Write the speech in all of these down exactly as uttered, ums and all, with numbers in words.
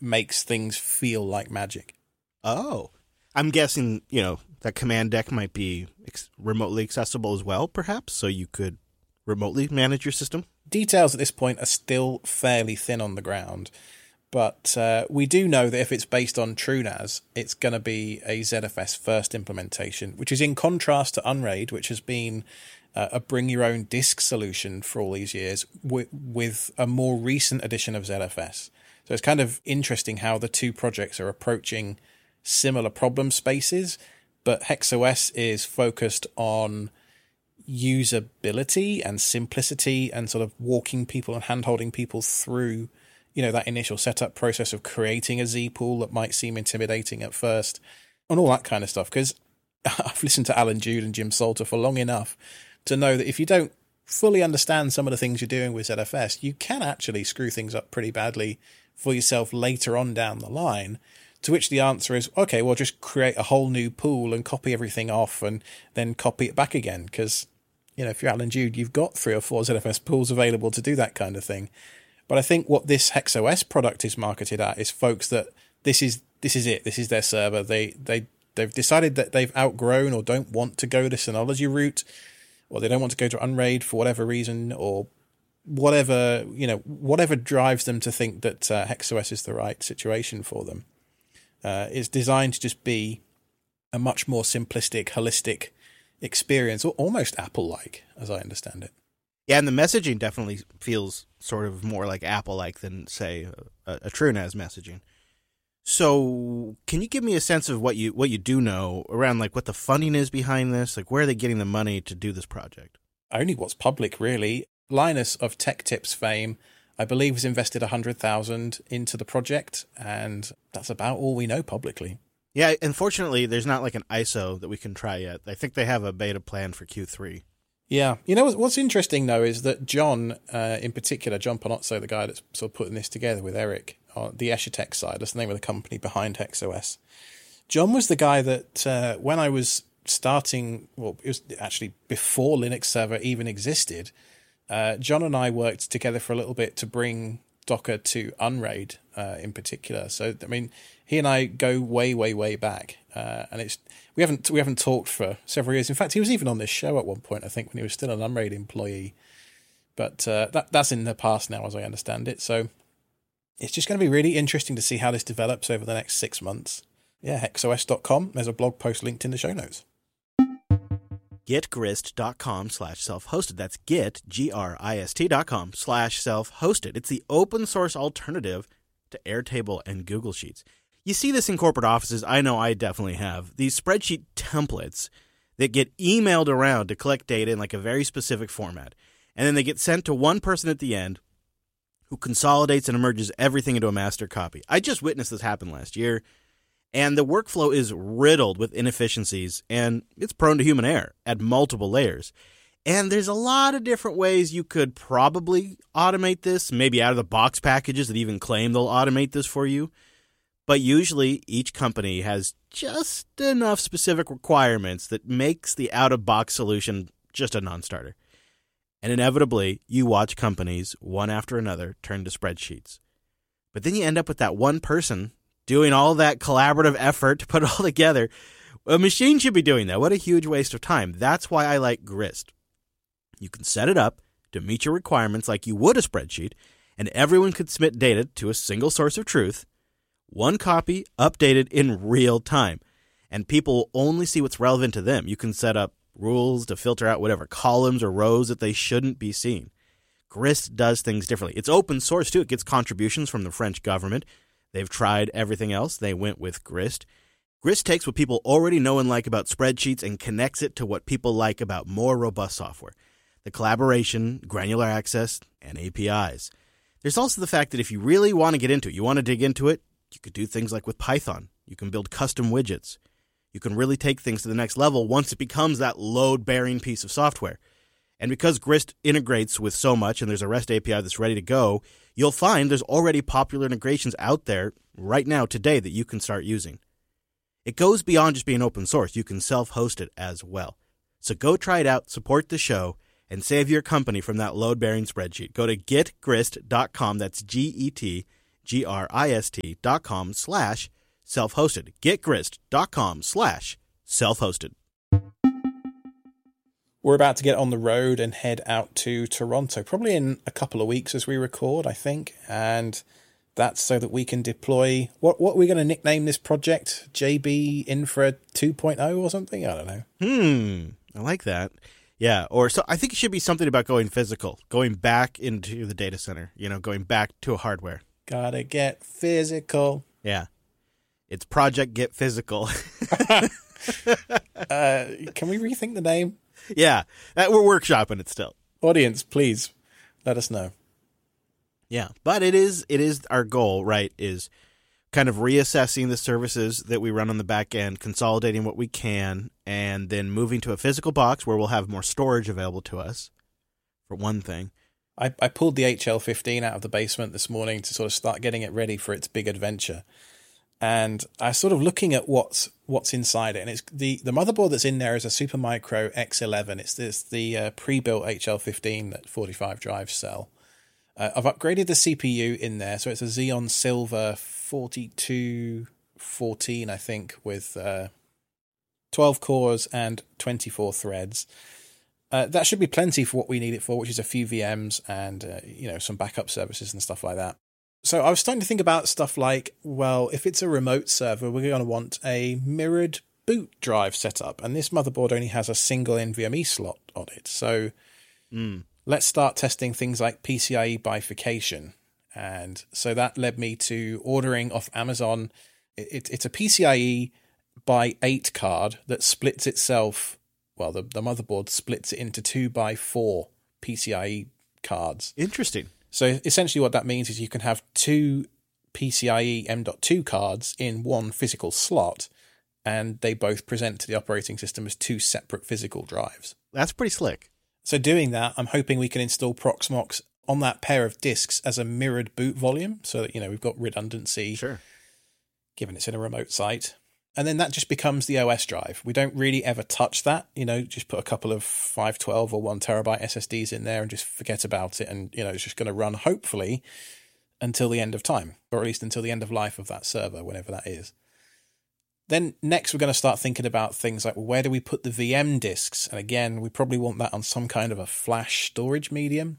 makes things feel like magic. Oh, I'm guessing, you know, that command deck might be ex- remotely accessible as well, perhaps, so you could remotely manage your system? Details at this point are still fairly thin on the ground, but uh, we do know that if it's based on TrueNAS, it's going to be a Z F S first implementation, which is in contrast to Unraid, which has been uh, a bring-your-own disk solution for all these years, with, with a more recent edition of Z F S. So it's kind of interesting how the two projects are approaching similar problem spaces, but HexOS is focused on usability and simplicity and sort of walking people and hand-holding people through, you know, that initial setup process of creating a Z pool that might seem intimidating at first and all that kind of stuff. Because I've listened to Alan Jude and Jim Salter for long enough to know that if you don't fully understand some of the things you're doing with Z F S, you can actually screw things up pretty badly for yourself later on down the line. To which the answer is, okay, well, just create a whole new pool and copy everything off and then copy it back again. Because, you know, if you're Alan Jude, you've got three or four Z F S pools available to do that kind of thing. But I think what this HexOS product is marketed at is folks that this is this is it. This is their server. They, they, they've decided that they've outgrown or don't want to go the Synology route, or they don't want to go to Unraid for whatever reason, or whatever, you know, whatever drives them to think that uh, HexOS is the right situation for them. Uh, it's designed to just be a much more simplistic, holistic experience, or almost Apple-like, as I understand it. Yeah, and the messaging definitely feels sort of more like Apple-like than, say, a, a TrueNAS messaging. So, can you give me a sense of what you what you do know around, like, what the funding is behind this? Like, where are they getting the money to do this project? Only what's public, really. Linus of Tech Tips fame, I believe, has invested one hundred thousand dollars into the project, and that's about all we know publicly. Yeah, unfortunately, there's not like an I S O that we can try yet. I think they have a beta plan for Q three. Yeah. You know, what's interesting, though, is that John, uh, in particular, John Panozzo, the guy that's sort of putting this together with Eric, on the Eschatek side, that's the name of the company behind HexOS. John was the guy that, uh, when I was starting, well, it was actually before Linux Server even existed, Uh, John and I worked together for a little bit to bring Docker to Unraid uh, in particular. So, I mean, he and I go way, way, way back, uh, and it's we haven't we haven't talked for several years. In fact, he was even on this show at one point, I think, when he was still an Unraid employee. But uh, that that's in the past now, as I understand it. So it's just going to be really interesting to see how this develops over the next six months. Yeah, hexos dot com. There's a blog post linked in the show notes. getgrist.com slash self-hosted. That's get, G R I S T dot com slash self-hosted. It's the open source alternative to Airtable and Google Sheets. You see this in corporate offices. I know I definitely have. These spreadsheet templates that get emailed around to collect data in like a very specific format. And then they get sent to one person at the end who consolidates and merges everything into a master copy. I just witnessed this happen last year. And the workflow is riddled with inefficiencies, and it's prone to human error at multiple layers. And there's a lot of different ways you could probably automate this, maybe out-of-the-box packages that even claim they'll automate this for you. But usually each company has just enough specific requirements that makes the out-of-box solution just a non-starter. And inevitably, you watch companies, one after another, turn to spreadsheets. But then you end up with that one person doing all that collaborative effort to put it all together. A machine should be doing that. What a huge waste of time. That's why I like Grist. You can set it up to meet your requirements like you would a spreadsheet, and everyone could submit data to a single source of truth, one copy updated in real time, and people will only see what's relevant to them. You can set up rules to filter out whatever columns or rows that they shouldn't be seen. Grist does things differently. It's open source, too. It gets contributions from the French government. They've tried everything else. They went with Grist. Grist takes what people already know and like about spreadsheets and connects it to what people like about more robust software. The collaboration, granular access, and A P Is. There's also the fact that if you really want to get into it, you want to dig into it, you could do things like with Python. You can build custom widgets. You can really take things to the next level once it becomes that load-bearing piece of software. And because Grist integrates with so much and there's a REST A P I that's ready to go, you'll find there's already popular integrations out there right now today that you can start using. It goes beyond just being open source. You can self-host it as well. So go try it out, support the show, and save your company from that load-bearing spreadsheet. Go to get grist dot com. That's G E T G-R-I-S-T dot com slash self-hosted. getgrist.com slash self-hosted. We're about to get on the road and head out to Toronto, probably in a couple of weeks as we record, I think. And that's so that we can deploy... What what are we going to nickname this project? J B Infra two point oh or something? I don't know. Hmm. I like that. Yeah. Or so I think it should be something about going physical, going back into the data center, you know, going back to a hardware. Gotta get physical. Yeah. It's Project Get Physical. uh, can we rethink the name? Yeah. That, we're workshopping it still. Audience, please let us know. Yeah. But it is it is our goal, right, is kind of reassessing the services that we run on the back end, consolidating what we can, and then moving to a physical box where we'll have more storage available to us, for one thing. I, I pulled the H L fifteen out of the basement this morning to sort of start getting it ready for its big adventure. And I was sort of looking at what's what's inside it. And it's the, the motherboard that's in there is a Supermicro X eleven. It's this the uh, pre-built H L fifteen that forty-five drives sell. Uh, I've upgraded the C P U in there. So it's a Xeon Silver forty-two fourteen, I think, with uh, twelve cores and twenty-four threads. Uh, that should be plenty for what we need it for, which is a few V Ms and uh, you know some backup services and stuff like that. So I was starting to think about stuff like, well, if it's a remote server, we're going to want a mirrored boot drive setup, and this motherboard only has a single NVMe slot on it. So mm. let's start testing things like P C I E bifurcation. And so that led me to ordering off Amazon. It, it's a P C I E by eight card that splits itself. Well, the, the motherboard splits it into two by four P C I E cards. Interesting. So essentially what that means is you can have two P C I E M dot two cards in one physical slot, and they both present to the operating system as two separate physical drives. That's pretty slick. So doing that, I'm hoping we can install Proxmox on that pair of disks as a mirrored boot volume so that, you know, we've got redundancy. Sure. Given it's in a remote site. And then that just becomes the O S drive. We don't really ever touch that, you know, just put a couple of five twelve or one terabyte S S Ds in there and just forget about it. And, you know, it's just going to run, hopefully, until the end of time, or at least until the end of life of that server, whenever that is. Then next, we're going to start thinking about things like, well, where do we put the V M disks? And again, we probably want that on some kind of a flash storage medium.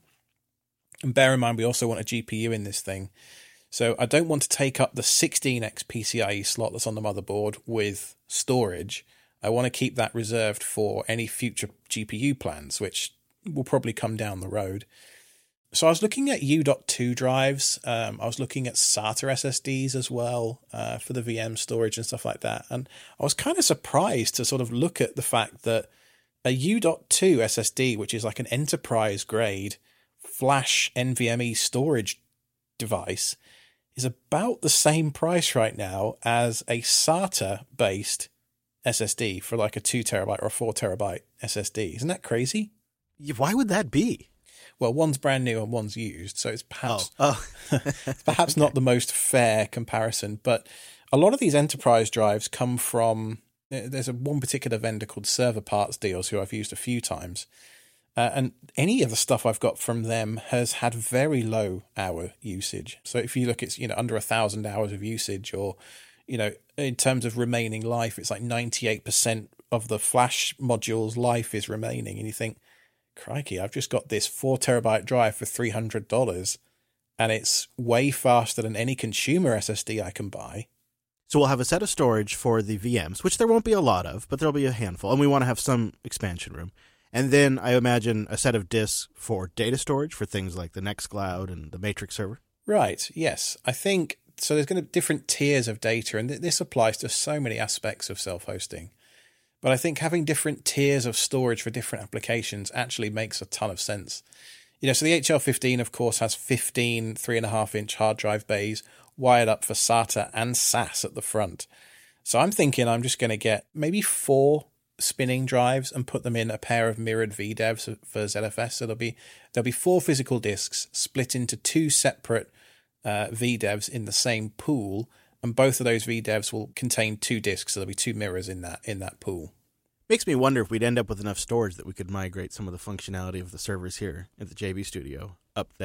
And bear in mind, we also want a G P U in this thing. So I don't want to take up the sixteen X P C I E slot that's on the motherboard with storage. I want to keep that reserved for any future G P U plans, which will probably come down the road. So I was looking at U dot two drives. Um, I was looking at SATA S S Ds as well uh, for the V M storage and stuff like that. And I was kind of surprised to sort of look at the fact that a U dot two S S D, which is like an enterprise grade flash NVMe storage device, is about the same price right now as a SATA-based S S D for like a two terabyte or a four terabyte S S D. Isn't that crazy? Why would that be? Well, one's brand new and one's used, so it's perhaps oh. Oh. it's perhaps not the most fair comparison. But a lot of these enterprise drives come from, there's a one particular vendor called Server Parts Deals who I've used a few times. Uh, and any of the stuff I've got from them has had very low hour usage. So if you look, it's, you know, under a thousand hours of usage, or, you know, in terms of remaining life, it's like ninety-eight percent of the flash module's life is remaining. And you think, crikey, I've just got this four terabyte drive for three hundred dollars and it's way faster than any consumer S S D I can buy. So we'll have a set of storage for the V Ms, which there won't be a lot of, but there'll be a handful. And we want to have some expansion room. And then I imagine a set of disks for data storage for things like the Nextcloud and the Matrix server. Right, yes. I think, so there's going to be different tiers of data, and th- this applies to so many aspects of self-hosting. But I think having different tiers of storage for different applications actually makes a ton of sense. You know, so the H L fifteen, of course, has fifteen three and a half inch hard drive bays wired up for SATA and S A S at the front. So I'm thinking I'm just going to get maybe four spinning drives and put them in a pair of mirrored V DEVs for Z F S. So there'll be there'll be four physical disks split into two separate uh, V DEVs in the same pool, and both of those V DEVs will contain two disks. So there'll be two mirrors in that in that pool. Makes me wonder if we'd end up with enough storage that we could migrate some of the functionality of the servers here at the J B Studio up there.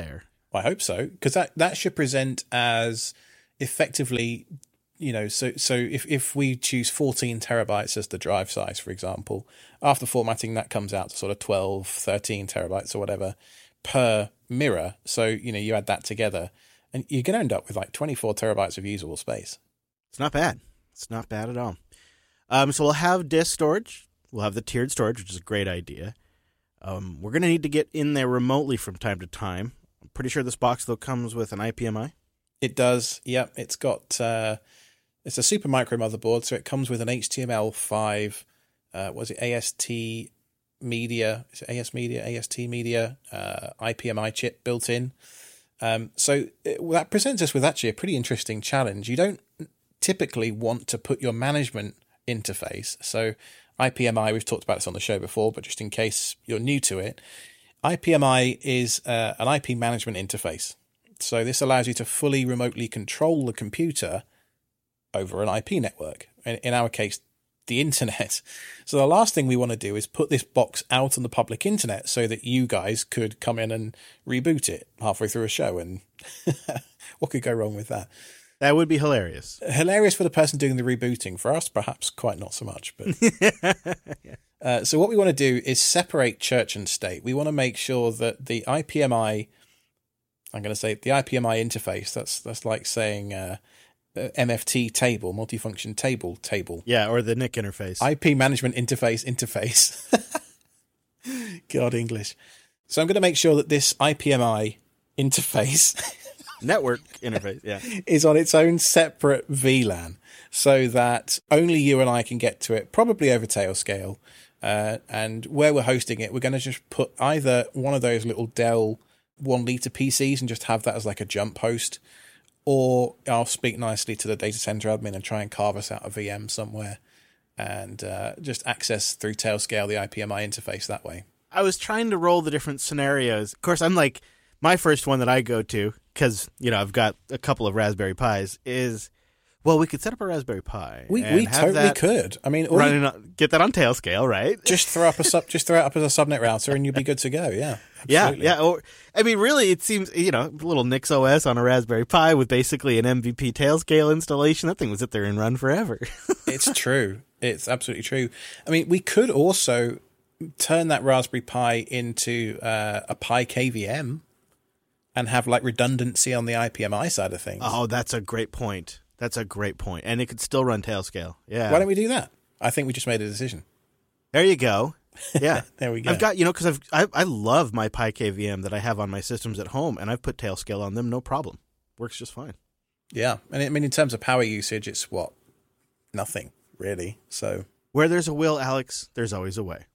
I hope so, because that, that should present as effectively, you know, so so if, if we choose fourteen terabytes as the drive size, for example, after formatting, that comes out to sort of twelve, thirteen terabytes or whatever per mirror. So, you know, you add that together and you're going to end up with like twenty-four terabytes of usable space. It's not bad. It's not bad at all. Um, so we'll have disk storage. We'll have the tiered storage, which is a great idea. Um, we're going to need to get in there remotely from time to time. I'm pretty sure this box, though, comes with an I P M I. It does. Yep. It's got, uh, it's a super micro motherboard. So it comes with an H T M L five, uh, was it A S T media? Is it A S media, A S T media, uh, I P M I chip built in. Um, so it, well, that presents us with actually a pretty interesting challenge. You don't typically want to put your management interface. So I P M I, we've talked about this on the show before, but just in case you're new to it, I P M I is uh, an I P management interface. So this allows you to fully remotely control the computer over an I P network. In, in our case, the internet. So the last thing we want to do is put this box out on the public internet so that you guys could come in and reboot it halfway through a show. And what could go wrong with that? That would be hilarious. Hilarious for the person doing the rebooting. For us, perhaps quite not so much. But yeah. uh, so what we want to do is separate church and state. We want to make sure that the I P M I, I'm going to say the I P M I interface, that's that's like saying uh, M F T table, multifunction table, table. Yeah, or the N I C interface. I P management interface, interface. God, English. So I'm going to make sure that this I P M I interface... Network interface, yeah, is on its own separate V LAN so that only you and I can get to it, probably over Tailscale. Uh, and where we're hosting it, we're going to just put either one of those little Dell one liter P Cs and just have that as like a jump host, or I'll speak nicely to the data center admin and try and carve us out a V M somewhere and uh, just access through Tailscale the I P M I interface that way. I was trying to roll the different scenarios. Of course, I'm like, my first one that I go to, because, you know, I've got a couple of Raspberry Pis, is, well, we could set up a Raspberry Pi. We and we have totally that could. I mean, running you, on, get that on Tailscale, right? Just throw up a sub, just throw it up as a subnet router, and you'll be good to go. Yeah, absolutely. yeah, yeah. Or I mean, really, it seems, you know, a little Nix O S on a Raspberry Pi with basically an M V P Tailscale installation. That thing would sit there and run forever. It's true. It's absolutely true. I mean, we could also turn that Raspberry Pi into uh, a Pi K V M. And have like redundancy on the I P M I side of things. Oh, that's a great point. That's a great point. And it could still run Tailscale. Yeah. Why don't we do that? I think we just made a decision. There you go. Yeah. There we go. I've got, you know, because I've I, I love my Pi K V M that I have on my systems at home, and I've put Tailscale on them, no problem. Works just fine. Yeah. And I mean, in terms of power usage, it's what? Nothing, really. So where there's a will, Alex, there's always a way.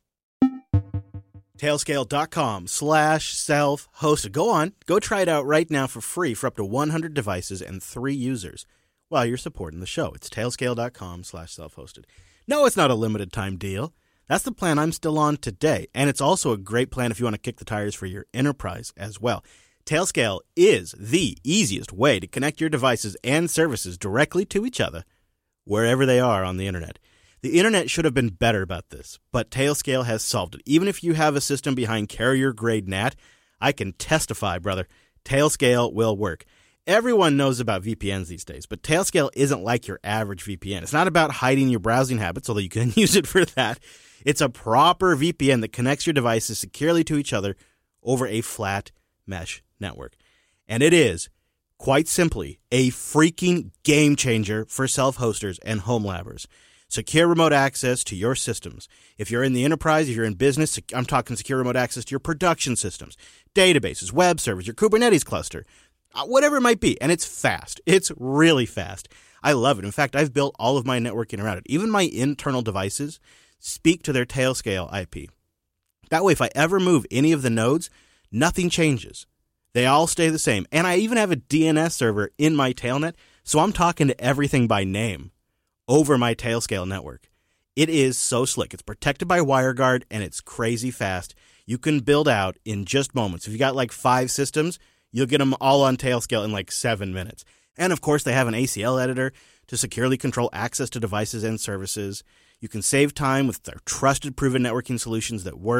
Tailscale.com slash self-hosted. Go on. Go try it out right now for free for up to one hundred devices and three users while you're supporting the show. It's Tailscale.com slash self-hosted. No, it's not a limited time deal. That's the plan I'm still on today. And it's also a great plan if you want to kick the tires for your enterprise as well. Tailscale is the easiest way to connect your devices and services directly to each other wherever they are on the internet. The internet should have been better about this, but Tailscale has solved it. Even if you have a system behind carrier-grade N A T, I can testify, brother, Tailscale will work. Everyone knows about V P Ns these days, but Tailscale isn't like your average V P N. It's not about hiding your browsing habits, although you can use it for that. It's a proper V P N that connects your devices securely to each other over a flat mesh network. And it is, quite simply, a freaking game changer for self-hosters and home labbers. Secure remote access to your systems. If you're in the enterprise, if you're in business, I'm talking secure remote access to your production systems, databases, web servers, your Kubernetes cluster, whatever it might be. And it's fast. It's really fast. I love it. In fact, I've built all of my networking around it. Even my internal devices speak to their Tailscale I P. That way, if I ever move any of the nodes, nothing changes. They all stay the same. And I even have a D N S server in my Tailnet, so I'm talking to everything by name over my Tailscale network. It is so slick. It's protected by WireGuard, and it's crazy fast. You can build out in just moments. If you got like five systems, you'll get them all on Tailscale in like seven minutes. And of course, they have an A C L editor to securely control access to devices and services. You can save time with their trusted, proven networking solutions that work.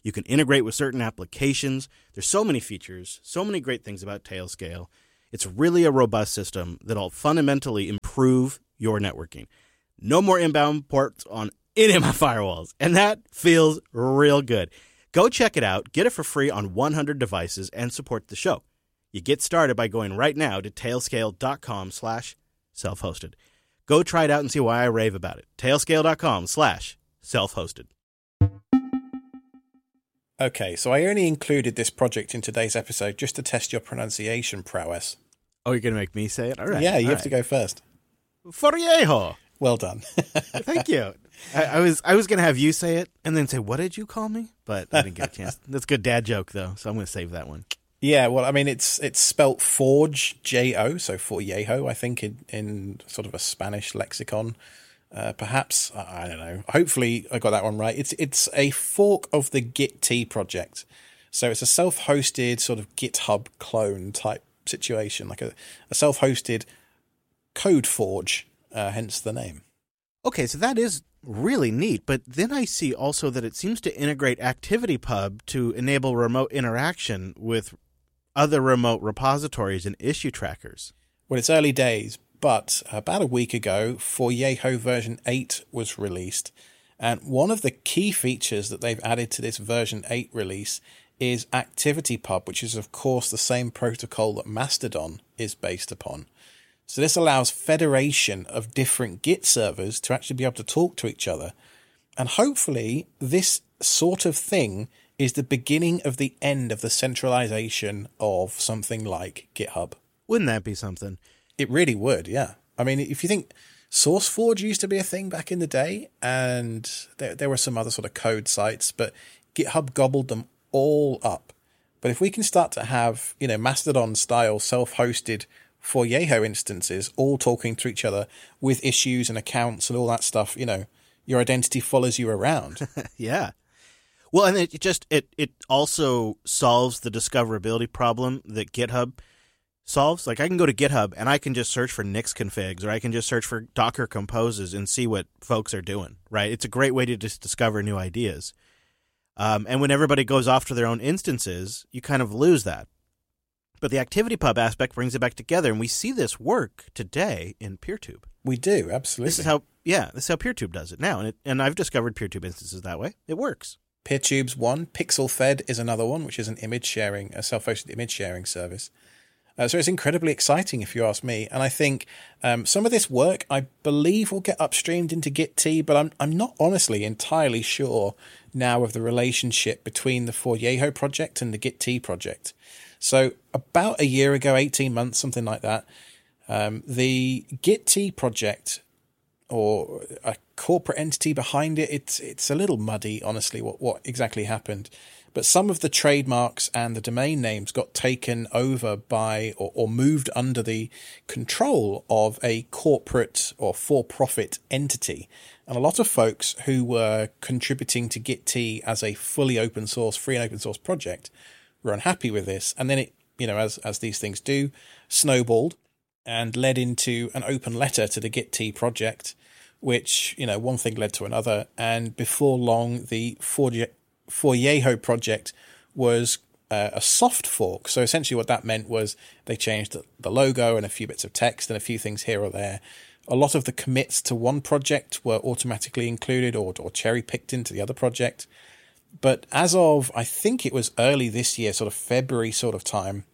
You can integrate with certain applications. There's so many features, so many great things about Tailscale. It's really a robust system that'll fundamentally improve your networking. No more inbound ports on any of my firewalls, and that feels real good. Go check it out, get it for free on one hundred devices, and support the show. You get started by going right now to tailscale.com slash self-hosted. Go try it out and see why I rave about it. Tailscale.com slash self-hosted. Okay, so I only included this project in today's episode just to test your pronunciation prowess. Oh, you're going to make me say it? All right. Yeah, you all have right. to go first. Foriejo. Well done. Thank you. I, I was I was going to have you say it and then say, what did you call me? But I didn't get a chance. That's a good dad joke, though, so I'm going to save that one. Yeah, well, I mean, it's it's spelt Forge, J O, so Foriejo, I think, in, in sort of a Spanish lexicon, uh, perhaps. I, I don't know. Hopefully I got that one right. It's it's a fork of the Git project. So it's a self-hosted sort of GitHub clone type situation, like a, a self-hosted code forge, uh, hence the name. Okay, so that is really neat, but then I see also that it seems to integrate ActivityPub to enable remote interaction with other remote repositories and issue trackers. Well, it's early days, but about a week ago, Foriejo version eight was released, and one of the key features that they've added to this version eight release is ActivityPub, which is, of course, the same protocol that Mastodon is based upon. So this allows federation of different Git servers to actually be able to talk to each other. And hopefully this sort of thing is the beginning of the end of the centralization of something like GitHub. Wouldn't that be something? It really would, yeah. I mean, if you think SourceForge used to be a thing back in the day, and there, there were some other sort of code sites, but GitHub gobbled them all up. But if we can start to have, you know, Mastodon-style self-hosted Foriejo instances all talking to each other with issues and accounts and all that stuff, you know, your identity follows you around. Yeah. Well, and it just it it also solves the discoverability problem that GitHub solves. Like I can go to GitHub and I can just search for Nix configs, or I can just search for Docker composes and see what folks are doing, right? It's a great way to just discover new ideas. Um, and when everybody goes off to their own instances, you kind of lose that. But the ActivityPub aspect brings it back together, and we see this work today in PeerTube. We do, absolutely. This is how, yeah, this is how PeerTube does it now, and it, and I've discovered PeerTube instances that way. It works. PeerTube's one. PixelFed is another one, which is an image sharing, a self-hosted image sharing service. Uh, so it's incredibly exciting, if you ask me. And I think um, some of this work, I believe, will get upstreamed into Git, but I'm I'm not honestly entirely sure now of the relationship between the Foriejo project and the Git project. So about a year ago, eighteen months, something like that, um, the Git project, or a corporate entity behind it, it's it's a little muddy, honestly, what, what exactly happened. But some of the trademarks and the domain names got taken over by or, or moved under the control of a corporate or for-profit entity. And a lot of folks who were contributing to Git as a fully open source, free and open source project were unhappy with this. And then it, you know, as as these things do, snowballed and led into an open letter to the Git project, which, you know, one thing led to another. And before long, the Foriejo project was uh, a soft fork. So essentially what that meant was they changed the, the logo and a few bits of text and a few things here or there. A lot of the commits to one project were automatically included or, or cherry-picked into the other project. But as of, I think it was early this year, sort of February sort of time,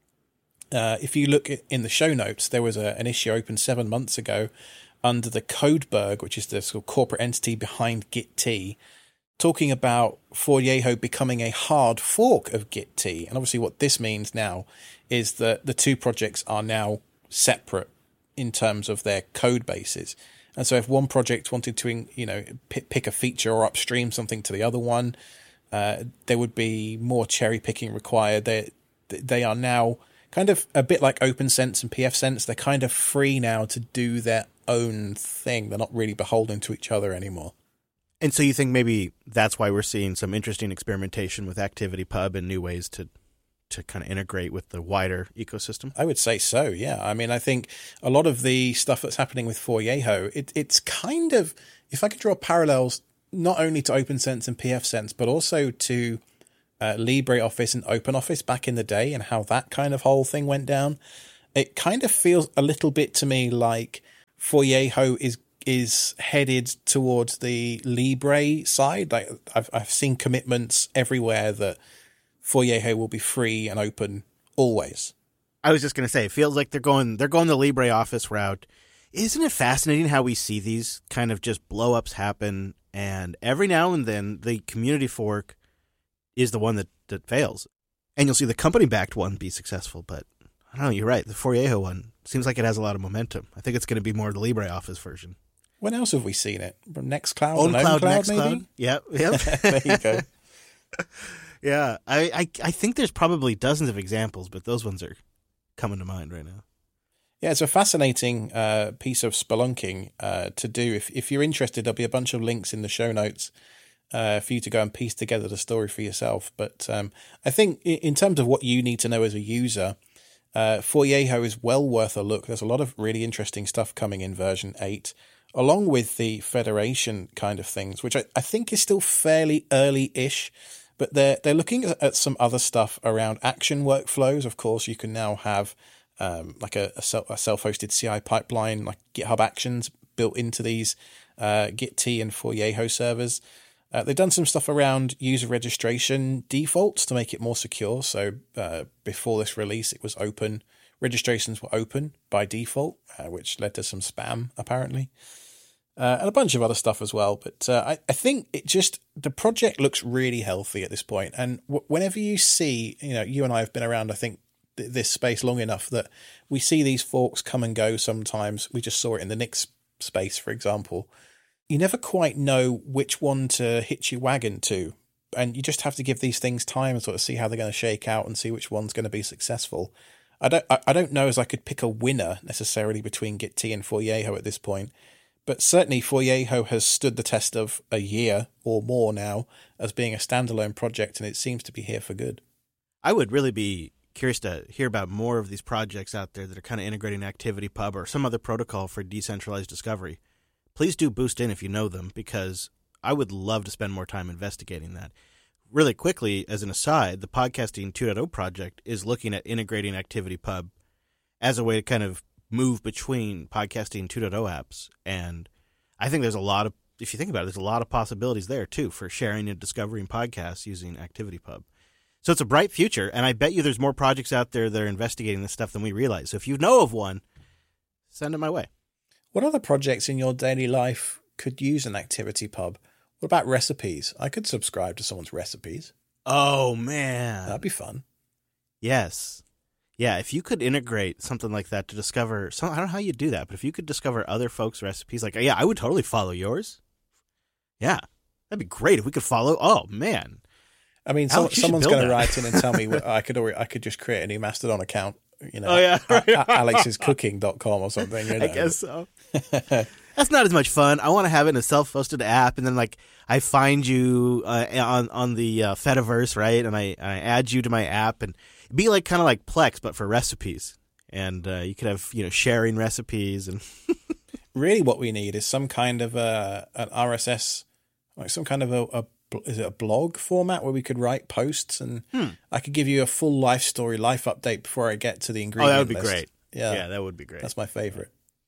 uh, if you look at, in the show notes, there was a, an issue open seven months ago under the Codeberg, which is the sort of corporate entity behind Git, talking about Foriejo becoming a hard fork of Git. And obviously what this means now is that the two projects are now separate in terms of their code bases. And so if one project wanted to, you know, p- pick a feature or upstream something to the other one, uh, there would be more cherry picking required. They they are now kind of a bit like OpenSense and pfSense. They're kind of free now to do their own thing. They're not really beholden to each other anymore. And so you think maybe that's why we're seeing some interesting experimentation with ActivityPub and new ways to to kind of integrate with the wider ecosystem? I would say so, yeah. I mean, I think a lot of the stuff that's happening with Foriejo, it, it's kind of, if I could draw parallels not only to OpenSense and pfSense, but also to uh, LibreOffice and OpenOffice back in the day and how that kind of whole thing went down. It kind of feels a little bit to me like Foyeho is is headed towards the Libre side. Like I've I've seen commitments everywhere that Foyeho will be free and open always. I was just going to say, it feels like they're going they're going the LibreOffice route. Isn't it fascinating how we see these kind of just blow-ups happen, and every now and then the community fork is the one that, that fails. And you'll see the company-backed one be successful, but I don't know, you're right. The Foyeho one seems like it has a lot of momentum. I think it's going to be more the LibreOffice version. When else have we seen it? From Nextcloud? On and Cloud, OwnCloud, Nextcloud. maybe? Yep, yep. There you go. Yeah, I, I, I think there's probably dozens of examples, but those ones are coming to mind right now. Yeah, it's a fascinating uh, piece of spelunking uh, to do. If if you're interested, there'll be a bunch of links in the show notes uh, for you to go and piece together the story for yourself. But um, I think in terms of what you need to know as a user, uh, Foyeho is well worth a look. There's a lot of really interesting stuff coming in version eight, along with the Federation kind of things, which I, I think is still fairly early-ish. But they're, they're looking at some other stuff around action workflows. Of course, you can now have Um, like a, a self-hosted C I pipeline, like GitHub Actions built into these uh, Git-T and Foyeho servers. Uh, they've done some stuff around user registration defaults to make it more secure. So uh, before this release, it was open. Registrations were open by default, uh, which led to some spam, apparently. Uh, and a bunch of other stuff as well. But uh, I, I think it just, the project looks really healthy at this point. And w- whenever you see, you know, you and I have been around, I think, this space long enough that we see these forks come and go sometimes. We just saw it in the Nix space, for example. You never quite know which one to hitch your wagon to, and you just have to give these things time and sort of see how they're going to shake out and see which one's going to be successful. I don't I, I don't know as I could pick a winner necessarily between Git-T and Foyeho at this point, but certainly Foyeho has stood the test of a year or more now as being a standalone project, and it seems to be here for good. I would really be curious to hear about more of these projects out there that are kind of integrating ActivityPub or some other protocol for decentralized discovery. Please do boost in if you know them, because I would love to spend more time investigating that. Really quickly, as an aside, the Podcasting two point oh project is looking at integrating ActivityPub as a way to kind of move between Podcasting two point oh apps. And I think there's a lot of, if you think about it, there's a lot of possibilities there, too, for sharing and discovering podcasts using ActivityPub. So it's a bright future, and I bet you there's more projects out there that are investigating this stuff than we realize. So if you know of one, send it my way. What other projects in your daily life could use an ActivityPub? What about recipes? I could subscribe to someone's recipes. Oh, man. That'd be fun. Yes. Yeah, if you could integrate something like that to discover, some, I don't know how you do that, but if you could discover other folks' recipes, like, yeah, I would totally follow yours. Yeah, that'd be great if we could follow. Oh, man. I mean, so, someone's going to write in and tell me what, I could already, I could just create a new Mastodon account, you know, oh, yeah. alex is cooking dot com or something. You know. I guess so. That's not as much fun. I want to have it in a self-hosted app, and then like I find you uh, on on the uh, Fediverse, right? And I, I add you to my app, and it'd be like kind of like Plex, but for recipes. And uh, you could have you know sharing recipes, and really, what we need is some kind of a an R S S, like some kind of a, a is it a blog format where we could write posts, and hmm. I could give you a full life story, life update before I get to the ingredient Oh, that would be list. great. Yeah, yeah, that would be great. That's my favorite.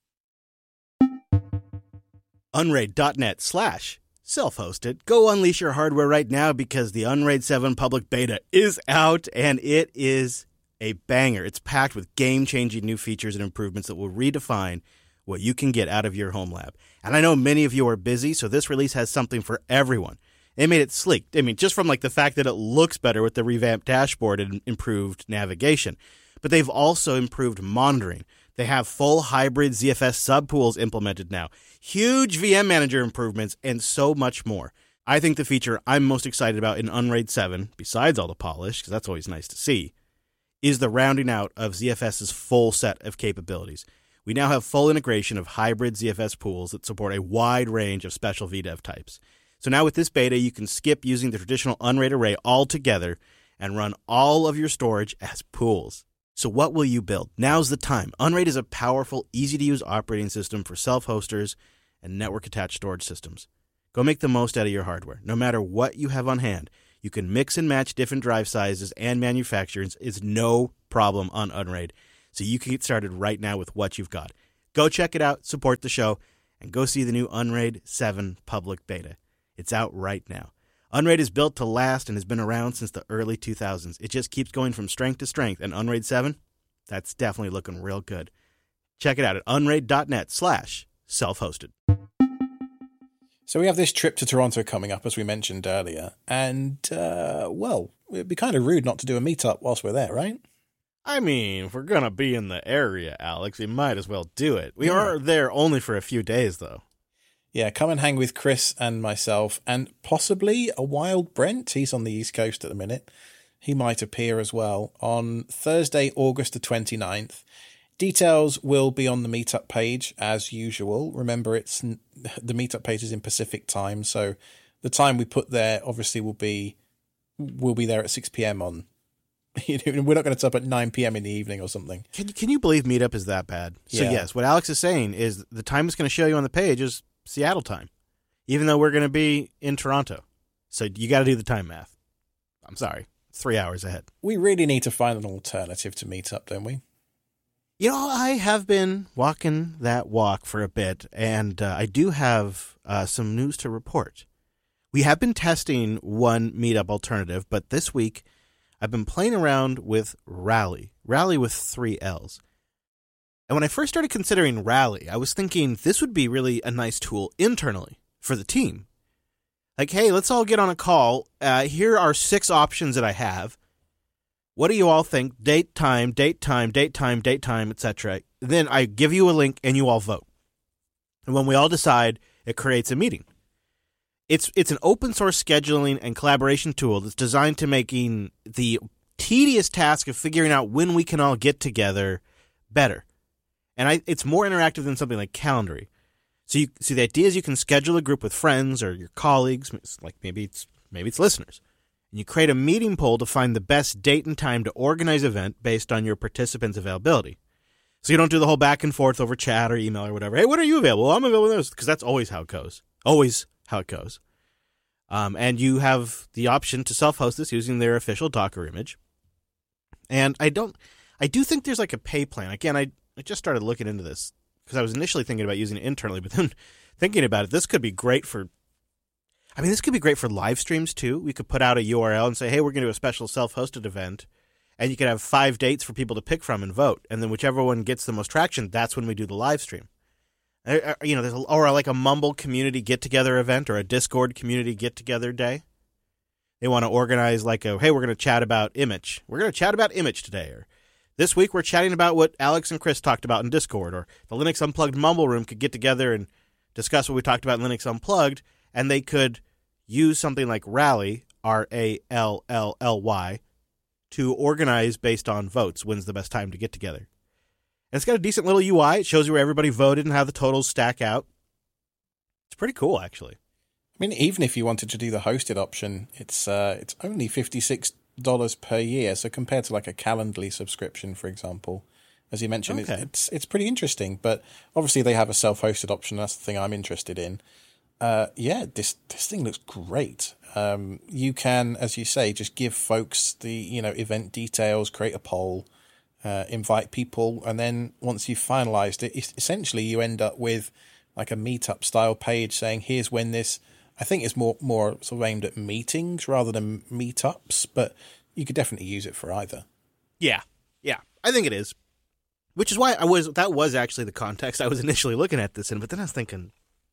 Unraid.net slash self-hosted. Go unleash your hardware right now, because the Unraid seven public beta is out, and it is a banger. It's packed with game-changing new features and improvements that will redefine what you can get out of your home lab. And I know many of you are busy, so this release has something for everyone. They made it sleek. I mean, just from like the fact that it looks better with the revamped dashboard and improved navigation. But they've also improved monitoring. They have full hybrid Z F S subpools implemented now, huge V M Manager improvements, and so much more. I think the feature I'm most excited about in Unraid seven, besides all the polish, because that's always nice to see, is the rounding out of ZFS's full set of capabilities. We now have full integration of hybrid Z F S pools that support a wide range of special V DEV types. So now with this beta, you can skip using the traditional Unraid array altogether and run all of your storage as pools. So what will you build? Now's the time. Unraid is a powerful, easy-to-use operating system for self-hosters and network-attached storage systems. Go make the most out of your hardware. No matter what you have on hand, you can mix and match different drive sizes and manufacturers. It's no problem on Unraid. So you can get started right now with what you've got. Go check it out, support the show, and go see the new Unraid seven public beta. It's out right now. Unraid is built to last and has been around since the early two thousands. It just keeps going from strength to strength, and Unraid seven, that's definitely looking real good. Check it out at unraid.net slash self-hosted. So we have this trip to Toronto coming up, as we mentioned earlier, and, uh, well, it'd be kind of rude not to do a meetup whilst we're there, right? I mean, if we're going to be in the area, Alex, we might as well do it. We Yeah. are there only for a few days, though. Yeah, come and hang with Chris and myself, and possibly a Wild Brent. He's on the East Coast at the minute. He might appear as well on Thursday, August the twenty-ninth. Details will be on the meetup page as usual. Remember, it's the meetup page is in Pacific time, so the time we put there obviously will be will be there at six p.m. on. You know, we're not going to turn up at nine p.m. in the evening or something. Can you, can you believe Meetup is that bad? So Yeah. yes, what Alex is saying is the time it's going to show you on the page is Seattle time, even though we're going to be in Toronto. So you got to do the time math. I'm sorry, it's three hours ahead. We really need to find an alternative to meetup, don't we? You know, I have been walking that walk for a bit, and uh, I do have uh, some news to report. We have been testing one meetup alternative, but this week I've been playing around with Rally. Rally with three L's. And when I first started considering Rally, I was thinking this would be really a nice tool internally for the team. Like, hey, let's all get on a call. Uh, here are six options that I have. What do you all think? Date, time, date, time, date, time, date, time, et cetera. Then I give you a link and you all vote. And when we all decide, it creates a meeting. It's it's an open source scheduling and collaboration tool that's designed to making the tedious task of figuring out when we can all get together better. And I, it's more interactive than something like Calendly. So you see, the idea is you can schedule a group with friends or your colleagues, like maybe it's maybe it's listeners. And you create a meeting poll to find the best date and time to organize an event based on your participants' availability. So you don't do the whole back and forth over chat or email or whatever. Hey, when are you available? Well, I'm available with those, because that's always how it goes. Always how it goes. Um, and you have the option to self-host this using their official Docker image. And I don't, I do think there's like a pay plan. Again, I, I just started looking into this because I was initially thinking about using it internally, but then thinking about it, this could be great for I mean, this could be great for live streams, too. We could put out a U R L and say, hey, we're going to do a special self-hosted event, and you could have five dates for people to pick from and vote, and then whichever one gets the most traction, that's when we do the live stream. Uh, you know, there's a, or like a Mumble community get-together event or a Discord community get-together day. They want to organize like a, hey, we're going to chat about image. We're going to chat about image today. Or this week we're chatting about what Alex and Chris talked about in Discord. Or the Linux Unplugged Mumble Room could get together and discuss what we talked about in Linux Unplugged, and they could use something like Rally, R A L L L Y, to organize based on votes. When's the best time to get together? And it's got a decent little U I. It shows you where everybody voted and how the totals stack out. It's pretty cool, actually. I mean, even if you wanted to do the hosted option, it's uh, it's only fifty-six dollars per year. So compared to like a Calendly subscription, for example, as you mentioned, Okay. it's, it's it's pretty interesting. But obviously they have a self-hosted option. That's the thing I'm interested in. Uh, yeah, this this thing looks great. Um, you can, as you say, just give folks the you know event details, create a poll, uh, invite people, and then once you've finalized it, it's, essentially you end up with like a meetup style page saying, here's when this. I think it's more more sort of aimed at meetings rather than meetups, but you could definitely use it for either. Yeah, yeah, I think it is. Which is why I was that was actually the context I was initially looking at this in, but then I was thinking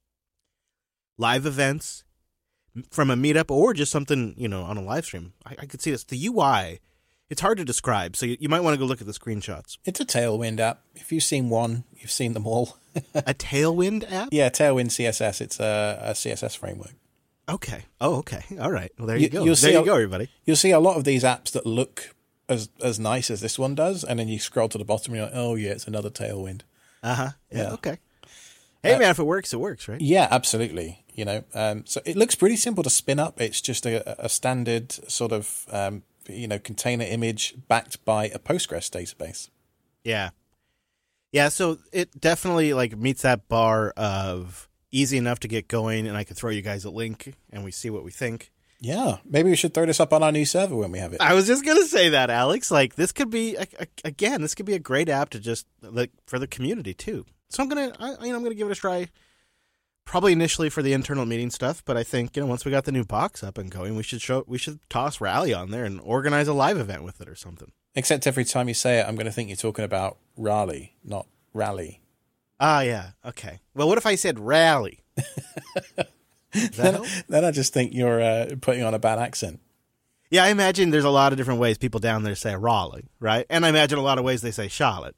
live events from a meetup or just something, you know, on a live stream. I, I could see this. The U I, it's hard to describe, so you, you might want to go look at the screenshots. It's a Tailwind app. If you've seen one, you've seen them all. A Tailwind app? Yeah, Tailwind C S S. It's a, a C S S framework. Okay. Oh, okay. All right. Well, there you, You- go. you'll There see you a- go, everybody. You'll see a lot of these apps that look as as nice as this one does, and then you scroll to the bottom and you're like, oh yeah, it's another Tailwind. Uh-huh. Yeah, Yeah. okay. Hey, Uh, man, if it works, it works, right? Yeah, absolutely. You know, um, so it looks pretty simple to spin up. It's just a, a standard sort of um, you know container image backed by a Postgres database. Yeah. Yeah, so it definitely like meets that bar of easy enough to get going, and I could throw you guys a link, and we see what we think. Yeah, maybe we should throw this up on our new server when we have it. I was just gonna say that, Alex. Like, this could be a, a, again, this could be a great app to just like for the community too. So I'm gonna, I, you know, I'm gonna give it a try. Probably initially for the internal meeting stuff, but I think you know once we got the new box up and going, we should show, we should toss Rally on there and organize a live event with it or something. Except every time you say it, I'm going to think you're talking about Raleigh, not Rally. Ah, yeah, okay. Well, what if I said Rally? then, then I just think you're uh, putting on a bad accent. Yeah, I imagine there's a lot of different ways people down there say Raleigh, right? And I imagine a lot of ways they say Charlotte.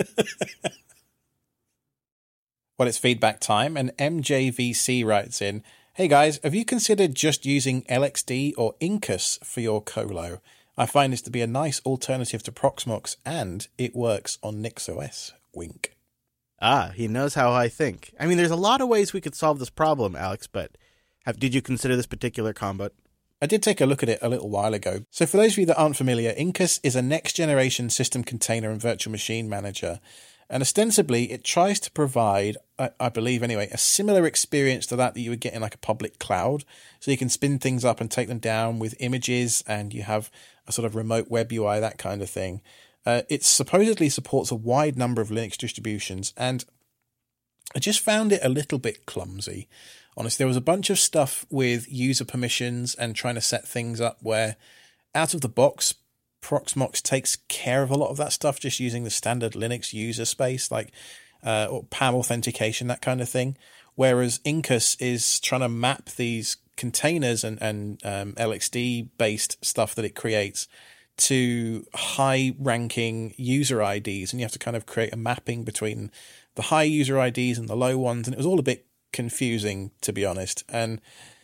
Well, it's feedback time, and M J V C writes in, "Hey guys, have you considered just using L X D or Incus for your colo? I find this to be a nice alternative to Proxmox, and it works on NixOS. Wink." Ah, he knows how I think. I mean, there's a lot of ways we could solve this problem, Alex, but have, did you consider this particular combo? I did take a look at it a little while ago. So for those of you that aren't familiar, Incus is a next-generation system container and virtual machine manager. And ostensibly, it tries to provide, I, I believe anyway, a similar experience to that that you would get in like a public cloud. So you can spin things up and take them down with images, and you have a sort of remote web U I, that kind of thing. Uh, it supposedly supports a wide number of Linux distributions, and I just found it a little bit clumsy. Honestly, there was a bunch of stuff with user permissions and trying to set things up where out of the box, Proxmox takes care of a lot of that stuff just using the standard Linux user space, like uh, or P A M authentication, that kind of thing. Whereas Incus is trying to map these containers and, and um, L X D-based stuff that it creates to high-ranking user I Ds, and you have to kind of create a mapping between the high user I Ds and the low ones, and it was all a bit confusing, to be honest. And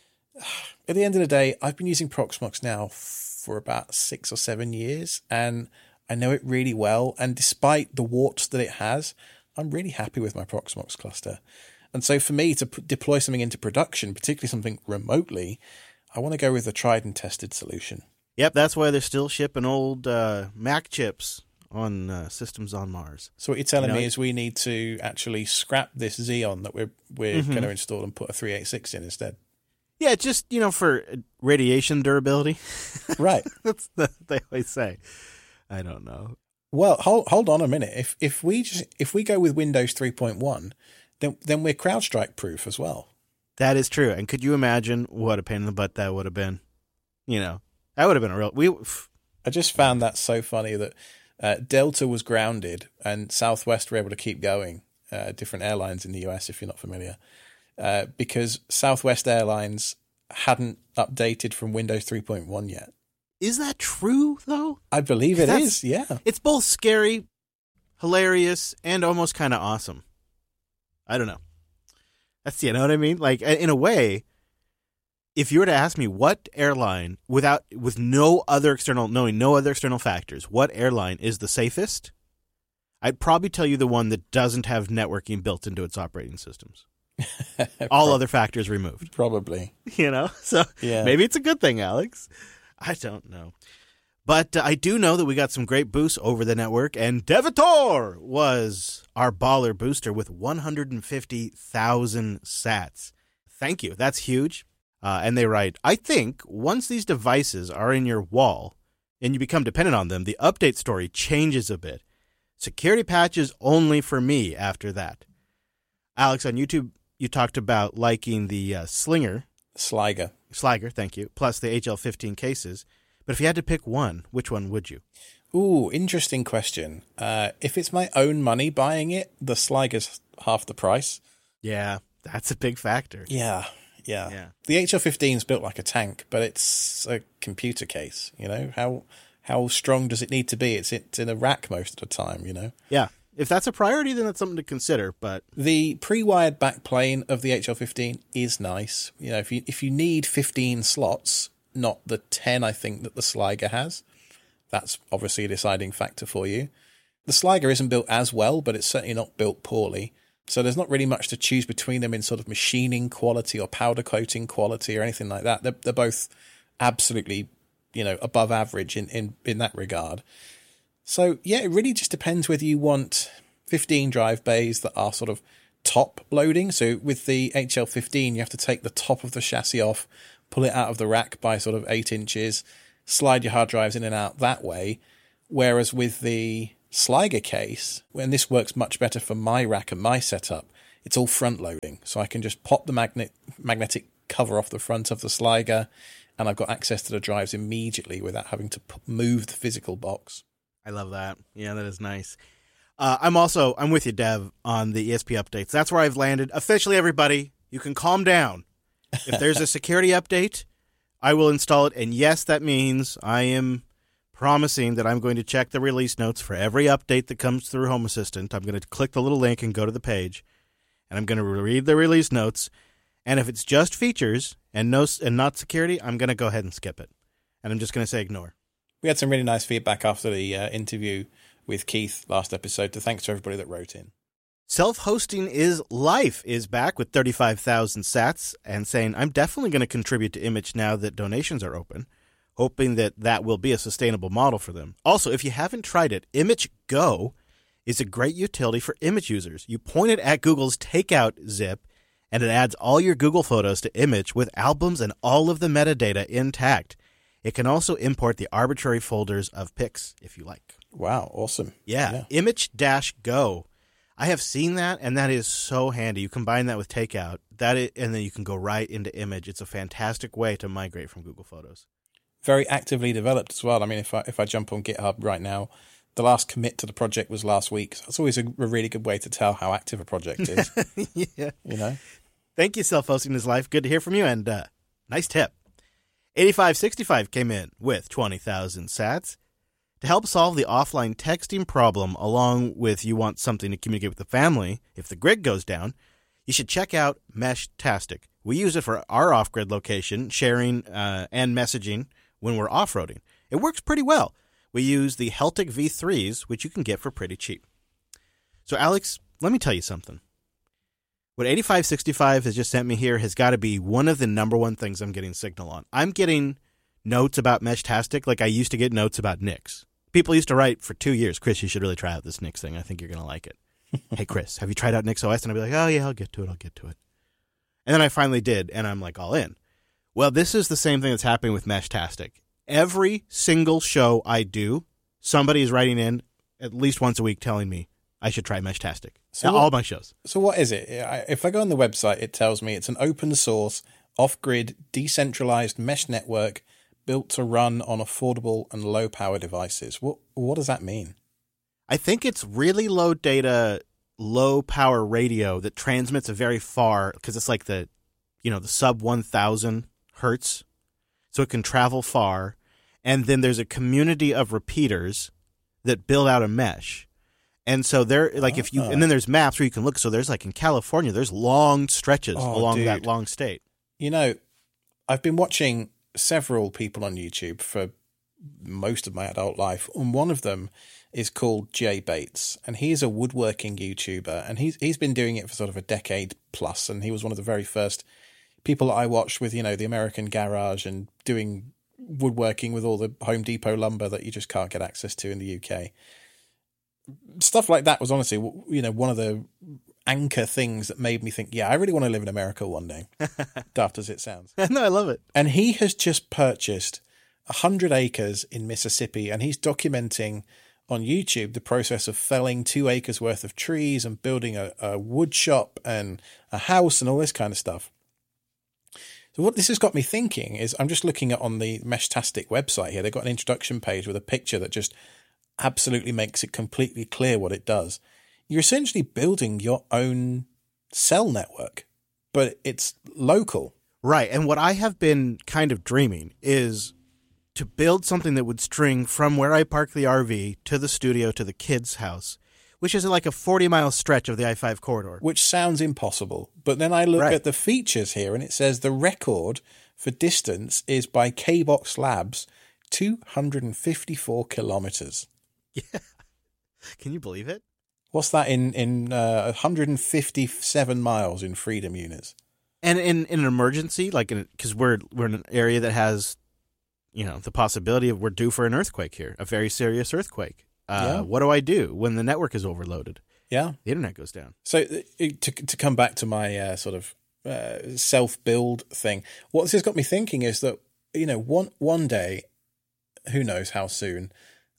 at the end of the day, I've been using Proxmox now for about six or seven years, and I know it really well, and despite the warts that it has, I'm really happy with my Proxmox cluster. And so for me to p- deploy something into production, particularly something remotely, I want to go with a tried and tested solution. Yep, that's why they're still shipping old uh, Mac chips on uh, systems on Mars. So what you're telling you know, me is we need to actually scrap this Xeon that we're we're mm-hmm. going to install and put a three eighty-six in instead. Yeah, just, you know, for radiation durability. Right. That's what they always say. I don't know. Well, hold hold on a minute. If if we just if we go with Windows three point one, then then we're CrowdStrike proof as well. That is true. And could you imagine what a pain in the butt that would have been? You know, that would have been a real. We. I just found that so funny that uh, Delta was grounded and Southwest were able to keep going. Uh, different airlines in the U S, if you're not familiar. Uh, because Southwest Airlines hadn't updated from Windows three point one yet. Is that true, though? I believe it is, yeah. It's both scary, hilarious, and almost kind of awesome. I don't know. That's, you know what I mean? Like, in a way, if you were to ask me what airline, without with no other external, knowing no other external factors, what airline is the safest, I'd probably tell you the one that doesn't have networking built into its operating systems. All other factors removed. Probably. You know? So yeah. Maybe it's a good thing, Alex. I don't know. But uh, I do know that we got some great boosts over the network, and Devitor was our baller booster with one hundred fifty thousand sats. Thank you. That's huge. Uh, and they write, I think once these devices are in your wall and you become dependent on them, the update story changes a bit. Security patches only for me after that. Alex, on YouTube, you talked about liking the uh, Slinger. Sliger. Sliger, thank you, plus the H L fifteen cases. But if you had to pick one, which one would you? Ooh, interesting question. Uh, if it's my own money buying it, the Sliger's half the price. Yeah, that's a big factor. Yeah, yeah. yeah. The H L fifteen is built like a tank, but it's a computer case, you know? How how strong does it need to be? It's, it's in a rack most of the time, you know? Yeah. If that's a priority, then that's something to consider. But the pre-wired backplane of the H L fifteen is nice. You know, if you if you need fifteen slots, not the ten I think that the Sliger has, that's obviously a deciding factor for you. The Sliger isn't built as well, but it's certainly not built poorly. So there's not really much to choose between them in sort of machining quality or powder coating quality or anything like that. They're, they're both absolutely, you know, above average in, in, in that regard. So, yeah, it really just depends whether you want fifteen drive bays that are sort of top loading. So with the H L fifteen, you have to take the top of the chassis off, pull it out of the rack by sort of eight inches, slide your hard drives in and out that way. Whereas with the Sliger case, and this works much better for my rack and my setup, it's all front loading. So I can just pop the magnet magnetic cover off the front of the Sliger, and I've got access to the drives immediately without having to p- move the physical box. I love that. Yeah, that is nice. Uh, I'm also, I'm with you, Dev, on the E S P updates. That's where I've landed. Officially, everybody, you can calm down. If there's a security update, I will install it. And yes, that means I am promising that I'm going to check the release notes for every update that comes through Home Assistant. I'm going to click the little link and go to the page, and I'm going to read the release notes. And if it's just features and no and not security, I'm going to go ahead and skip it. And I'm just going to say ignore. We had some really nice feedback after the uh, interview with Keith last episode, so thanks to everybody that wrote in. Self-Hosting is Life is back with thirty-five thousand sats and saying, I'm definitely going to contribute to Image now that donations are open, hoping that that will be a sustainable model for them. Also, if you haven't tried it, Image Go is a great utility for Image users. You point it at Google's Takeout zip, and it adds all your Google Photos to Image with albums and all of the metadata intact. It can also import the arbitrary folders of pics if you like. Wow, awesome. Yeah, yeah. Image-Go. I have seen that, and that is so handy. You combine that with Takeout, that is, and then you can go right into Image. It's a fantastic way to migrate from Google Photos. Very actively developed as well. I mean, if I if I jump on GitHub right now, the last commit to the project was last week. So that's always a, a really good way to tell how active a project is. Yeah. You know? Thank you, Self-Hosting is Life. Good to hear from you, and uh, nice tip. eighty-five sixty-five came in with twenty thousand sats. To help solve the offline texting problem, along with you want something to communicate with the family if the grid goes down, you should check out Meshtastic. We use it for our off-grid location, sharing, uh, and messaging when we're off-roading. It works pretty well. We use the Heltic V threes, which you can get for pretty cheap. So, Alex, let me tell you something. What eighty-five sixty-five has just sent me here has got to be one of the number one things I'm getting signal on. I'm getting notes about Meshtastic like I used to get notes about Nix. People used to write for two years, Chris, you should really try out this Nix thing. I think you're going to like it. Hey, Chris, have you tried out Nix O S? And I'd be like, oh, yeah, I'll get to it. I'll get to it. And then I finally did, and I'm like all in. Well, this is the same thing that's happening with Meshtastic. Every single show I do, somebody is writing in at least once a week telling me I should try Meshtastic. So all what, my shows. So what is it? If I go on the website, it tells me it's an open source, off-grid, decentralized mesh network built to run on affordable and low-power devices. What what does that mean? I think it's really low data, low-power radio that transmits a very far, because it's like the, you know, the sub one thousand hertz, so it can travel far. And then there's a community of repeaters that build out a mesh. And so there, like if you, and then there's maps where you can look. So there's like in California, there's long stretches oh, along dude. that long state. You know, I've been watching several people on YouTube for most of my adult life, and one of them is called Jay Bates, and he's a woodworking YouTuber, and he's he's been doing it for sort of a decade plus, and he was one of the very first people that I watched with, you know, the American Garage and doing woodworking with all the Home Depot lumber that you just can't get access to in the U K. Stuff like that was honestly, you know, one of the anchor things that made me think, yeah, I really want to live in America one day. Daft as it sounds. No, I love it. And he has just purchased one hundred acres in Mississippi, and he's documenting on YouTube the process of felling two acres worth of trees and building a, a wood shop and a house and all this kind of stuff. So what this has got me thinking is, I'm just looking at on the Meshtastic website here. They've got an introduction page with a picture that just absolutely makes it completely clear what it does. You're essentially building your own cell network, but it's local. Right. And what I have been kind of dreaming is to build something that would string from where I park the R V to the studio to the kids' house, which is like a forty-mile stretch of the I five corridor. Which sounds impossible. But then I look right. at the features here, and it says the record for distance is by K-Box Labs, two hundred fifty-four kilometers. Yeah. Can you believe it? What's that in, in uh, one hundred fifty-seven miles in freedom units? And in, in an emergency, like because we're we're in an area that has, you know, the possibility of we're due for an earthquake here, a very serious earthquake. Uh, yeah. What do I do when the network is overloaded? Yeah. The internet goes down. So uh, to to come back to my uh, sort of uh, self-build thing, what this has got me thinking is that, you know, one one day, who knows how soon,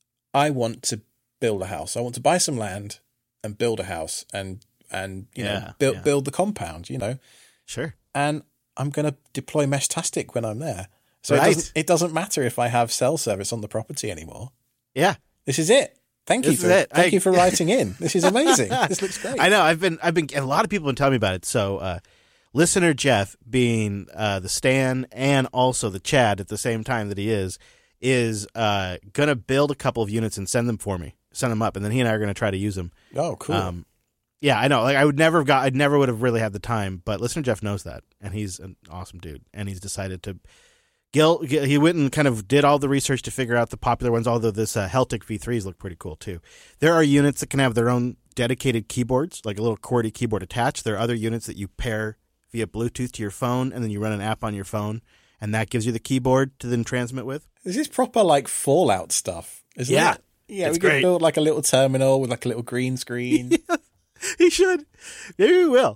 I want to build a house. I want to buy some land and build a house and, and you Yeah, know, build, yeah. build the compound, you know. Sure. And I'm going to deploy Meshtastic when I'm there. So Right. it, doesn't, it doesn't matter if I have cell service on the property anymore. Yeah. This is it. Thank you This for is it. thank I- you for writing in. This is amazing. This looks great. I know. I've been, I've been, a lot of people have been telling me about it. So, uh, listener Jeff, being uh, the Stan and also the Chad at the same time that he is, is uh, going to build a couple of units and send them for me, send them up, and then he and I are going to try to use them. Oh, cool. Um, yeah, I know. Like, I would never have got, I never would have really had the time, but listener Jeff knows that, and he's an awesome dude, and he's decided to. Gil, he went and kind of did all the research to figure out the popular ones, although this uh, Heltic V threes look pretty cool too. There are units that can have their own dedicated keyboards, like a little QWERTY keyboard attached. There are other units that you pair via Bluetooth to your phone, and then you run an app on your phone, and that gives you the keyboard to then transmit with. This is proper like Fallout stuff, isn't Yeah. it? Yeah, It's we could great. build like a little terminal with like a little green screen. He should. Maybe we will.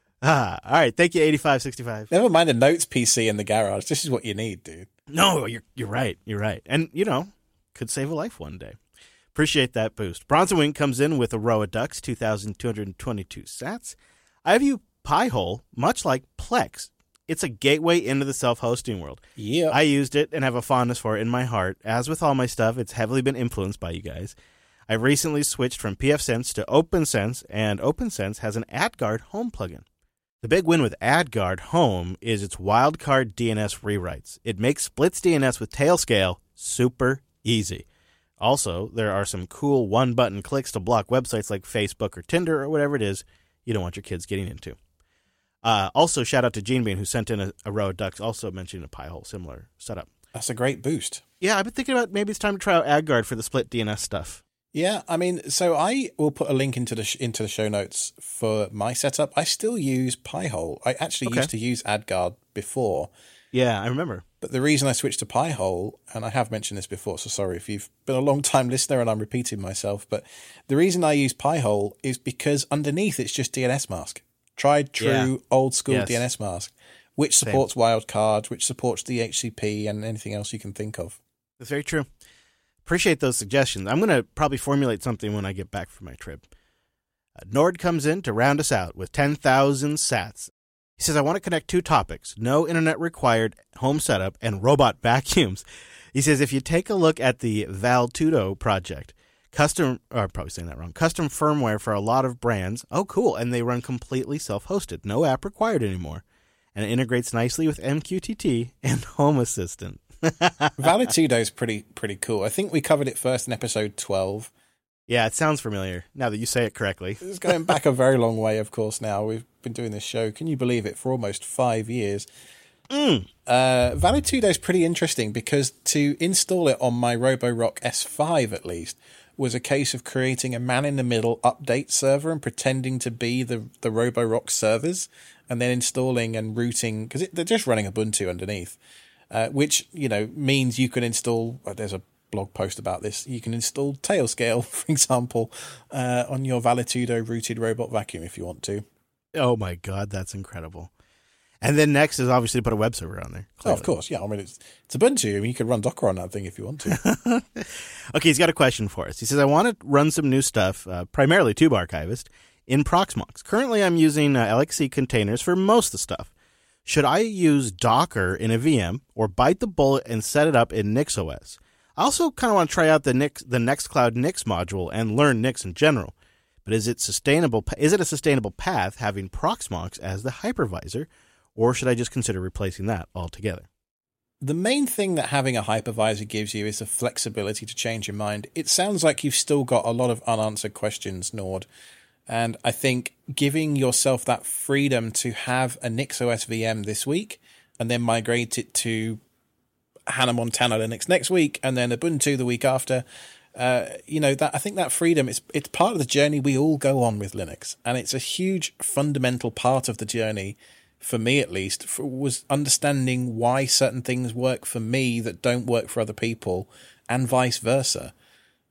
Ah, all right. Thank you, eighty-five sixty-five. Never mind a notes P C in the garage. This is what you need, dude. No, you're you're right. You're right. And, you know, could save a life one day. Appreciate that boost. Bronson Wing comes in with Aroa Ducks, two thousand two hundred twenty-two sats. I view Pi-hole much like Plex. It's a gateway into the self-hosting world. Yeah. I used it and have a fondness for it in my heart. As with all my stuff, it's heavily been influenced by you guys. I recently switched from pfSense to OpenSense, and OpenSense has an AdGuard home plugin. The big win with AdGuard Home is its wildcard D N S rewrites. It makes splits D N S with Tailscale super easy. Also, there are some cool one-button clicks to block websites like Facebook or Tinder or whatever it is you don't want your kids getting into. Uh, also, shout out to Gene Bean, who sent in a, a row of ducks, also mentioning a Pi-hole, similar setup. That's a great boost. Yeah, I've been thinking about maybe it's time to try out AdGuard for the split D N S stuff. Yeah, I mean, so I will put a link into the sh- into the show notes for my setup. I still use Pi-hole. I actually Okay. used to use AdGuard before, Yeah, I remember. but the reason I switched to Pi-hole, and I have mentioned this before, so sorry if you've been a long time listener and I'm repeating myself, but the reason I use Pi-hole is because underneath it's just D N S mask. Tried, true, Yeah. old school Yes. D N S mask, which Same. supports wildcards, which supports D H C P and anything else you can think of. That's very true. Appreciate those suggestions. I'm going to probably formulate something when I get back from my trip. Uh, Nord comes in to round us out with ten thousand sats. He says, I want to connect two topics, no internet required home setup and robot vacuums. He says, if you take a look at the Valtudo project, custom, or I'm probably saying that wrong, custom firmware for a lot of brands. Oh, cool. And they run completely self-hosted. No app required anymore. And it integrates nicely with M Q T T and Home Assistant. Valitudo is pretty pretty cool. I think we covered it first in episode twelve. Yeah, it sounds familiar now that you say it correctly. It's going back a very long way, of course, now. We've been doing this show, can you believe it, for almost five years. Mm. Uh, Valitudo is pretty interesting because to install it on my Roborock S five, at least, was a case of creating a man-in-the-middle update server and pretending to be the, the Roborock servers, and then installing and rooting, because they're just running Ubuntu underneath. Uh, which, you know, means you can install, well, there's a blog post about this, you can install Tailscale, for example, uh, on your Valitudo rooted robot vacuum if you want to. Oh my God, that's incredible. And then next is obviously to put a web server on there. Oh, clearly. of course, yeah. I mean, it's, it's Ubuntu. I mean, you could run Docker on that thing if you want to. Okay, he's got a question for us. He says, I want to run some new stuff, uh, primarily Tube Archivist, in Proxmox. Currently, I'm using uh, L X C containers for most of the stuff. Should I use Docker in a V M or bite the bullet and set it up in NixOS? I also kind of want to try out the Nix, the Nextcloud Nix module and learn Nix in general. But is it sustainable? Is it a sustainable path having Proxmox as the hypervisor, or should I just consider replacing that altogether? The main thing that having a hypervisor gives you is the flexibility to change your mind. It sounds like you've still got a lot of unanswered questions, Nord. And I think giving yourself that freedom to have a NixOS V M this week and then migrate it to Hannah Montana Linux next week and then Ubuntu the week after, uh, you know, that I think that freedom is it's part of the journey we all go on with Linux. And it's a huge fundamental part of the journey, for me at least, for, was understanding why certain things work for me that don't work for other people and vice versa.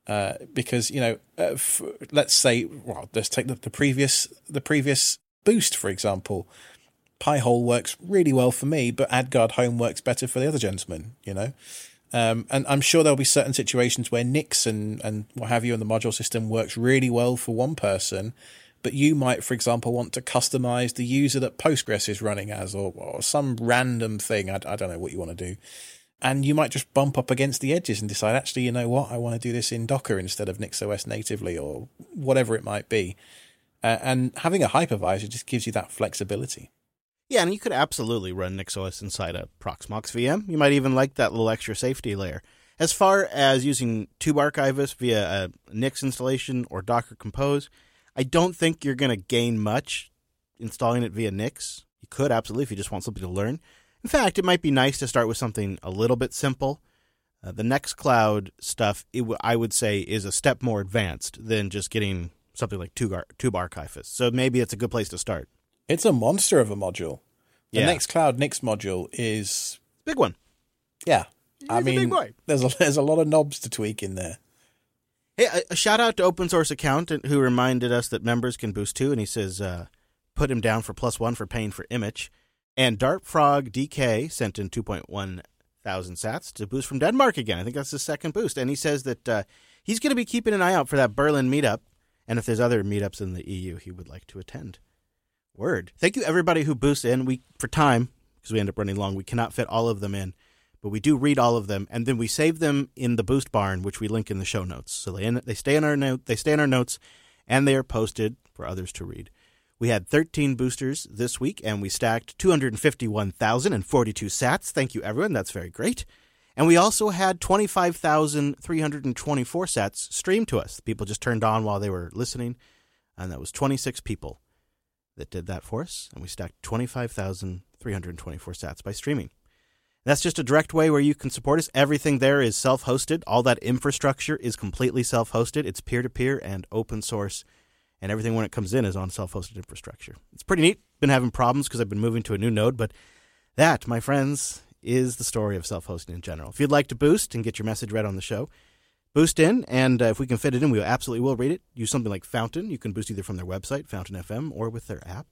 Uh, because, you know, uh, f- let's say, well, let's take the, the previous the previous boost, for example. Pi-hole works really well for me, but Adguard Home works better for the other gentleman, you know? Um, and I'm sure there'll be certain situations where Nix and, and what have you in the module system works really well for one person, but you might, for example, want to customize the user that Postgres is running as, or, or some random thing. I, I don't know what you want to do. And you might just bump up against the edges and decide, actually, you know what, I want to do this in Docker instead of NixOS natively, or whatever it might be. Uh, and having a hypervisor just gives you that flexibility. Yeah, and you could absolutely run NixOS inside a Proxmox V M. You might even like that little extra safety layer. As far as using TubeArchivist via a Nix installation or Docker Compose, I don't think you're going to gain much installing it via Nix. You could, absolutely, if you just want something to learn. In fact, it might be nice to start with something a little bit simple. Uh, the Nextcloud stuff, it w- I would say, is a step more advanced than just getting something like Tube, TubeArchivist. So maybe it's a good place to start. It's a monster of a module. The Yeah. Nextcloud Nix module is... Big one. Yeah. He's I a big mean, boy. there's a, there's a lot of knobs to tweak in there. Hey, a, a shout out to Open Source Accountant who reminded us that members can boost too, and he says, uh, put him down for plus one for paying for image. And Dartfrog D K sent in two point one thousand sats to boost from Denmark again. I think that's his second boost. And he says that uh, he's going to be keeping an eye out for that Berlin meetup. And if there's other meetups in the E U, he would like to attend. Word. Thank you, everybody who boosts in. We, for time, because we end up running long, we cannot fit all of them in. But we do read all of them, and then we save them in the Boost Barn, which we link in the show notes. So they in, they stay in our note, they stay in our notes, and they are posted for others to read. We had thirteen boosters this week, and we stacked two hundred fifty-one thousand forty-two sats. Thank you, everyone. That's very great. And we also had twenty-five thousand three hundred twenty-four sats streamed to us. People just turned on while they were listening, and that was twenty-six people that did that for us. And we stacked twenty-five thousand three hundred twenty-four sats by streaming. That's just a direct way where you can support us. Everything there is self-hosted. All that infrastructure is completely self-hosted. It's peer-to-peer and open source. And everything when it comes in is on self-hosted infrastructure. It's pretty neat. Been having problems because I've been moving to a new node, but that, my friends, is the story of self-hosting in general. If you'd like to boost and get your message read on the show, boost in, and uh, if we can fit it in, we absolutely will read it. Use something like Fountain. You can boost either from their website, Fountain F M, or with their app.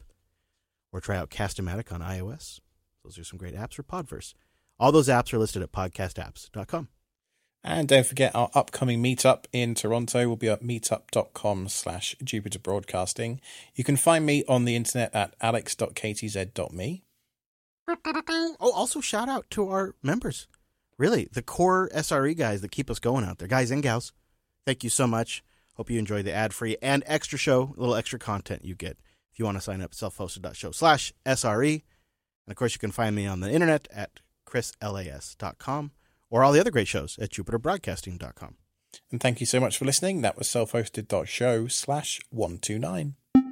Or try out Cast-O-Matic on iOS. Those are some great apps for Podverse. All those apps are listed at podcast apps dot com. And don't forget our upcoming meetup in Toronto will be at meetup.com slash Jupiter Broadcasting. You can find me on the internet at alex dot k t z dot m e. Oh, also shout out to our members. Really, the core S R E guys that keep us going out there. Guys and gals, thank you so much. Hope you enjoy the ad-free and extra show, a little extra content you get. If you want to sign up, selfhosted.show slash SRE. And, of course, you can find me on the internet at chris las dot com. Or all the other great shows at jupiter broadcasting dot com. And thank you so much for listening. That was selfhosted.show slash 129.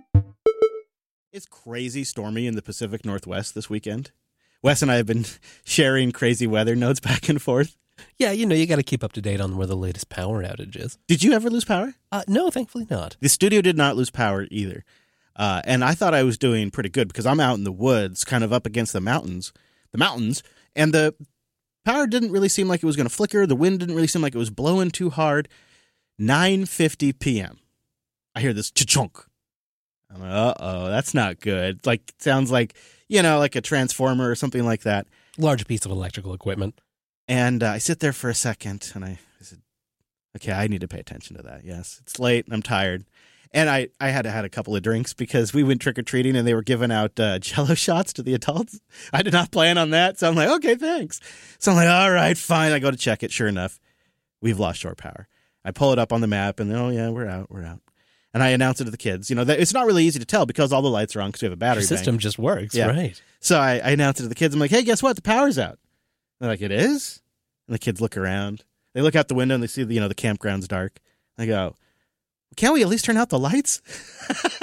It's crazy stormy in the Pacific Northwest this weekend. Wes and I have been sharing crazy weather notes back and forth. Yeah, you know, you got to keep up to date on where the latest power outage is. Did you ever lose power? Uh, no, thankfully not. The studio did not lose power either. Uh, and I thought I was doing pretty good because I'm out in the woods, kind of up against the mountains, the mountains, and the power didn't really seem like it was going to flicker. The wind didn't really seem like it was blowing too hard. nine fifty p.m. I hear this cha-chunk. I'm like, uh-oh, that's not good. Like, it sounds like, you know, like a transformer or something like that. Large piece of electrical equipment. And uh, I sit there for a second, and I, I said, okay, I need to pay attention to that. Yes, it's late, and I'm tired. And I, I had had a couple of drinks because we went trick-or-treating and they were giving out uh, Jell-O shots to the adults. I did not plan on that, so I'm like, okay, thanks. So I'm like, all right, fine. I go to check it. Sure enough, we've lost shore power. I pull it up on the map, and oh, yeah, we're out, we're out. And I announce it to the kids. You know, that, it's not really easy to tell because all the lights are on because we have a battery Your system bank. just works, Yeah. right? So I, I announce it to the kids. I'm like, hey, guess what? The power's out. They're like, it is? And the kids look around. They look out the window, and they see, the, you know, the campground's dark. I go, can't we at least turn out the lights?